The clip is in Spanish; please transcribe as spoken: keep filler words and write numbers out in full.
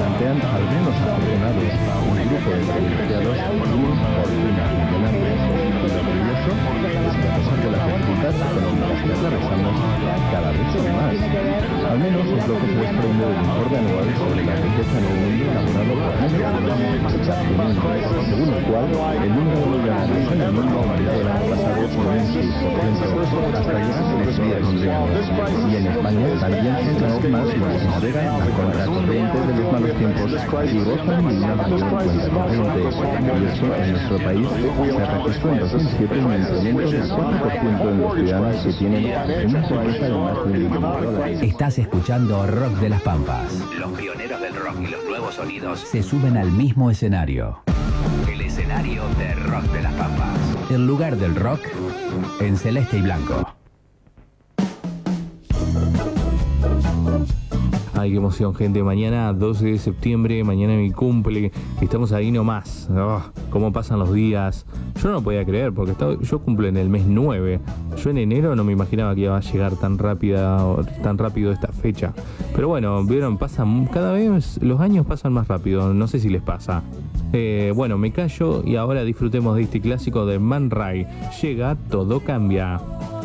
plantean algunos afortunados, un grupo de privilegiados, unos fortunas millonarias. Y lo curioso es que a pesar de las dificultades económicas que atravesamos, cada vez son más. Al menos es lo que se desprende del informe anual sobre la riqueza en el mundo elaborado por México, según el cual el número de millonarios en el mundo aumentó el año pasado por un seis por ciento hasta llegar a los diez millones. Y en España también son aún más los que navegan a contracorriente de los malos tiempos y gozan de una mayor cuenta corriente. Y eso en nuestro país se registró en dos mil siete un incremento del cuatro por ciento en los ciudadanos que tienen una riqueza de más de un millón de dólares. Estás escuchando Rock de las Pampas. Los pioneros del rock y los nuevos sonidos se suben al mismo escenario. El escenario de Rock de las Pampas. El lugar del rock en celeste y blanco. Ay, qué emoción, gente. Mañana, doce de septiembre, mañana mi cumple. Estamos ahí nomás. Oh, cómo pasan los días. Yo no podía creer, porque estaba, yo cumplo en el mes nueve. Yo en enero no me imaginaba que iba a llegar tan rápida, tan rápido esta fecha. Pero bueno, vieron, pasan, cada vez los años pasan más rápido. No sé si les pasa. Eh, bueno, me callo y ahora disfrutemos de este clásico de Man Ray. Llega, todo cambia.